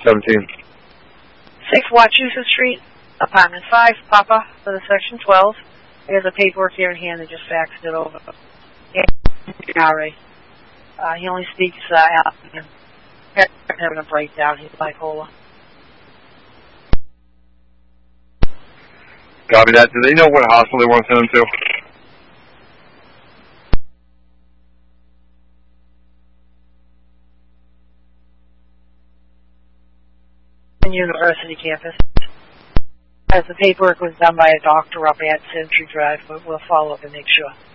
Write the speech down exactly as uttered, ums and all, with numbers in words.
seventeen. six Wachusett Street, apartment five, Papa, for the section twelve. He has the paperwork here in hand. They just faxed it over. Uh, he only speaks uh, out. He's having a breakdown. He's bipolar. Copy that. Do they know what hospital they want to send him to? University campus. As the paperwork was done by a doctor up at Century Drive, but we'll follow up and make sure.